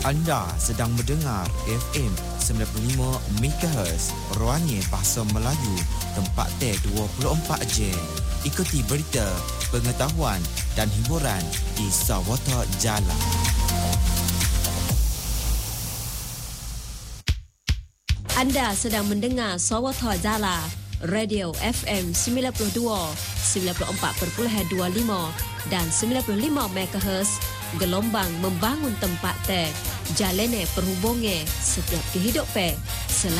Anda sedang mendengar FM 95 MHz Ruangnya Bahasa Melayu, tempat teh 24 Jam. Ikuti berita, pengetahuan dan hiburan di Sawata Jala. Anda sedang mendengar Sawata Jala, Radio FM 92, 94.25 dan 95 MHz, gelombang membangun tempat teh, jalene perhubungan setiap kehidupan.